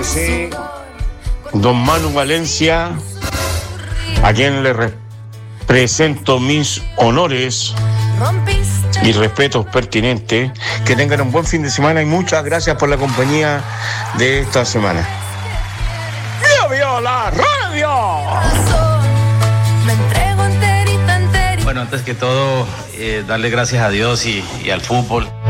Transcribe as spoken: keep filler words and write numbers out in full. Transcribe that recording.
Sí, don Manu Valencia, a quien le re- presento mis honores y respetos pertinentes. Que tengan un buen fin de semana y muchas gracias por la compañía de esta semana. ¡Viva la radio! Bueno, antes que todo, eh, darle gracias a Dios y, y al fútbol.